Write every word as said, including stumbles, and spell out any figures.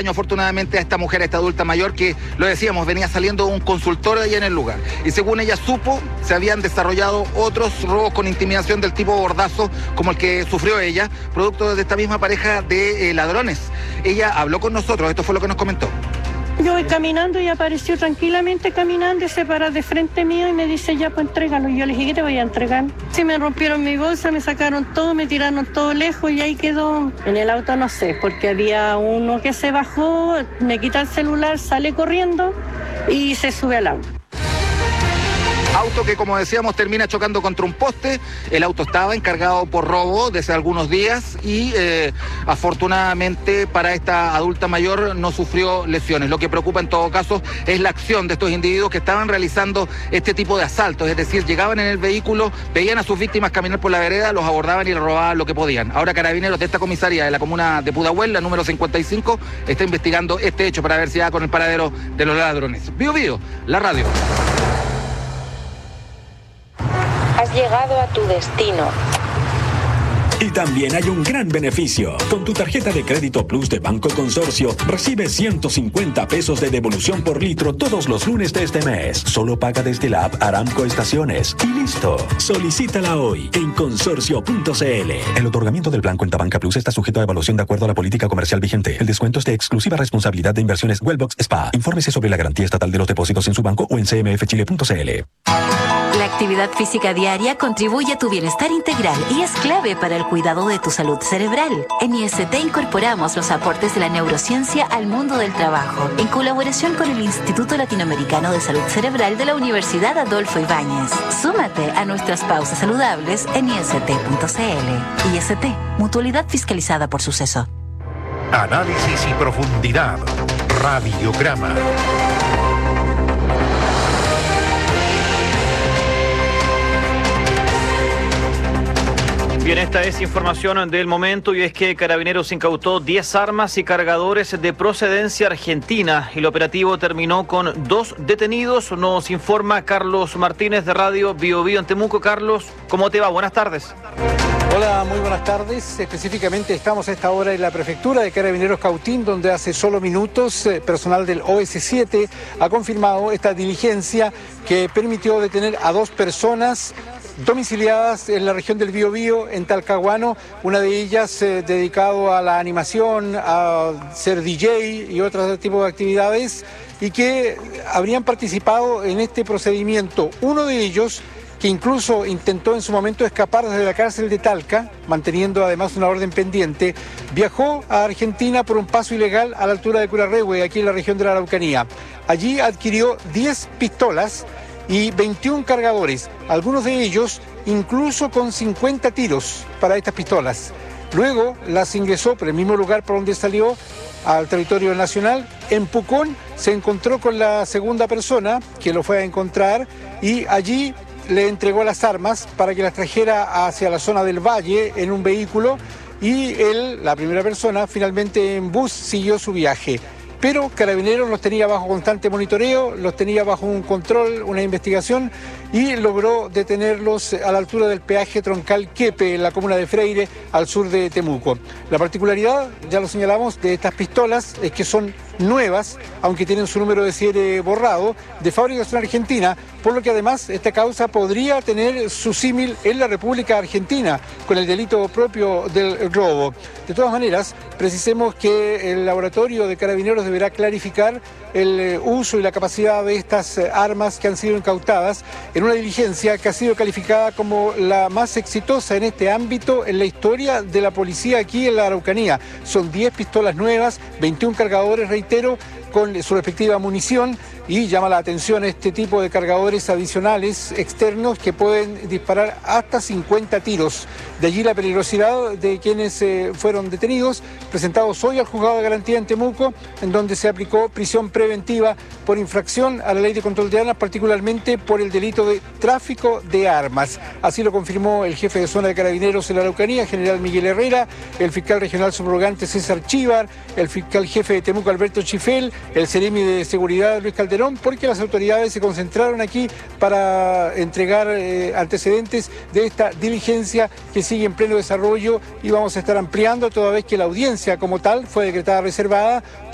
Afortunadamente a esta mujer, a esta adulta mayor que, lo decíamos, venía saliendo de un consultorio allá en el lugar. Y según ella supo, se habían desarrollado otros robos con intimidación del tipo bordazo, como el que sufrió ella, producto de esta misma pareja de eh, ladrones. Ella habló con nosotros, esto fue lo que nos comentó. Yo voy caminando y apareció tranquilamente caminando y se para de frente mío y me dice, ya pues entrégalo. Y yo le dije, ¿qué te voy a entregar? Sí, me rompieron mi bolsa, me sacaron todo, me tiraron todo lejos y ahí quedó. En el auto no sé, porque había uno que se bajó, me quita el celular, sale corriendo y se sube al auto. Auto que, como decíamos, termina chocando contra un poste. El auto estaba encargado por robo desde algunos días y eh, afortunadamente para esta adulta mayor no sufrió lesiones. Lo que preocupa en todo caso es la acción de estos individuos que estaban realizando este tipo de asaltos, es decir, llegaban en el vehículo, veían a sus víctimas caminar por la vereda, los abordaban y les robaban lo que podían. Ahora Carabineros de esta comisaría de la comuna de Pudahuel, la número cincuenta y cinco, está investigando este hecho para ver si da con el paradero de los ladrones. Bío Bío, la radio. Has llegado a tu destino. Y también hay un gran beneficio. Con tu tarjeta de crédito Plus de Banco Consorcio, recibes ciento cincuenta pesos de devolución por litro todos los lunes de este mes. Solo paga desde la app Aramco Estaciones. Y listo. Solicítala hoy en consorcio punto c l. El otorgamiento del plan Cuenta Banca Plus está sujeto a evaluación de acuerdo a la política comercial vigente. El descuento es de exclusiva responsabilidad de Inversiones Wellbox S P A. Infórmese sobre la garantía estatal de los depósitos en su banco o en c m f chile punto c l. La actividad física diaria contribuye a tu bienestar integral y es clave para el cuidado de tu salud cerebral. En I S T incorporamos los aportes de la neurociencia al mundo del trabajo, en colaboración con el Instituto Latinoamericano de Salud Cerebral de la Universidad Adolfo Ibáñez. Súmate a nuestras pausas saludables en i s t punto c l. I S T, mutualidad fiscalizada por Suceso. Análisis y profundidad. Radiograma. Bien, esta es información del momento y es que Carabineros incautó diez armas y cargadores de procedencia argentina. El operativo terminó con dos detenidos. Nos informa Carlos Martínez de Radio Bío Bío en Temuco. Carlos, ¿cómo te va? Buenas tardes. Hola, muy buenas tardes. Específicamente estamos a esta hora en la prefectura de Carabineros Cautín, donde hace solo minutos eh, personal del O S siete ha confirmado esta diligencia que permitió detener a dos personas domiciliadas en la región del Biobío, en Talcahuano, una de ellas eh, dedicado a la animación, a ser D J y otros tipos de actividades, y que habrían participado en este procedimiento. Uno de ellos, que incluso intentó en su momento escapar desde la cárcel de Talca, manteniendo además una orden pendiente, viajó a Argentina por un paso ilegal a la altura de Curarrehue, aquí en la región de la Araucanía. Allí adquirió diez pistolas y veintiún cargadores, algunos de ellos incluso con cincuenta tiros para estas pistolas. Luego las ingresó por el mismo lugar por donde salió al territorio nacional. En Pucón se encontró con la segunda persona que lo fue a encontrar y allí le entregó las armas para que las trajera hacia la zona del valle en un vehículo y él, la primera persona, finalmente en bus siguió su viaje. Pero Carabineros los tenía bajo constante monitoreo, los tenía bajo un control, una investigación y logró detenerlos a la altura del peaje troncal Quepe, en la comuna de Freire, al sur de Temuco. La particularidad, ya lo señalamos, de estas pistolas es que son nuevas, aunque tienen su número de serie borrado, de fabricación argentina, por lo que además esta causa podría tener su símil en la República Argentina, con el delito propio del robo. De todas maneras, precisemos que el laboratorio de Carabineros deberá clarificar el uso y la capacidad de estas armas que han sido incautadas en una diligencia que ha sido calificada como la más exitosa en este ámbito en la historia de la policía aquí en la Araucanía. Son diez pistolas nuevas, veintiún cargadores, reitero, con su respectiva munición, y llama la atención este tipo de cargadores adicionales externos que pueden disparar hasta cincuenta tiros. De allí la peligrosidad de quienes eh, fueron detenidos, presentados hoy al juzgado de garantía en Temuco, en donde se aplicó prisión preventiva por infracción a la ley de control de armas, particularmente por el delito de tráfico de armas. Así lo confirmó el jefe de zona de Carabineros en la Araucanía, general Miguel Herrera, el fiscal regional subrogante César Chívar, el fiscal jefe de Temuco Alberto Chifel, el seremi de seguridad Luis Calderón, porque las autoridades se concentraron aquí para entregar eh, antecedentes de esta diligencia que sigue en pleno desarrollo y vamos a estar ampliando toda vez que la audiencia como tal fue decretada reservada.